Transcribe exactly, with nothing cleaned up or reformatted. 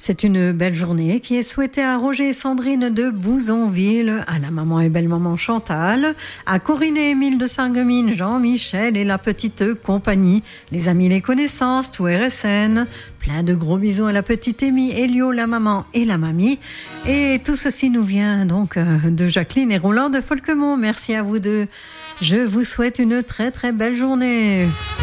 C'est une belle journée qui est souhaitée à Roger et Sandrine de Bouzonville, à la maman et belle-maman Chantal, à Corinne et Émile de Sarreguemines, Jean-Michel et la petite compagnie, les amis, les connaissances, tout R S N. Plein de gros bisous à la petite Amy, Elio, la maman et la mamie. Et tout ceci nous vient donc de Jacqueline et Roland de Folkemont. Merci à vous deux. Je vous souhaite une très très belle journée.